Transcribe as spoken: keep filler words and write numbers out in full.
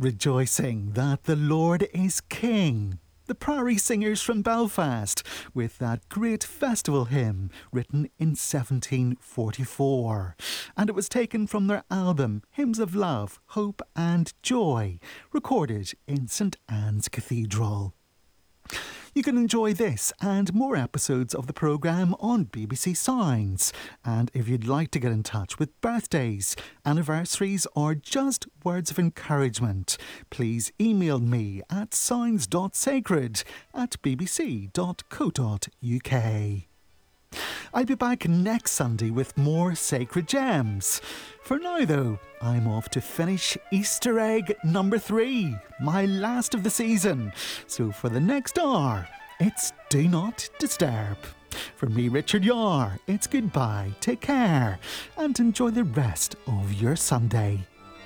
Rejoicing that the Lord is King. The Prairie Singers from Belfast with that great festival hymn written in seventeen forty-four. And it was taken from their album Hymns of Love, Hope and Joy, recorded in St Anne's Cathedral. You can enjoy this and more episodes of the programme on B B C Sounds. And if you'd like to get in touch with birthdays, anniversaries or just words of encouragement, please email me at sounds.sacred at bbc.co.uk. I'll be back next Sunday with more Sacred Gems. For now though, I'm off to finish Easter egg number three, my last of the season. So for the next hour, it's Do Not Disturb. From me, Richard Yar, it's goodbye, take care, and enjoy the rest of your Sunday.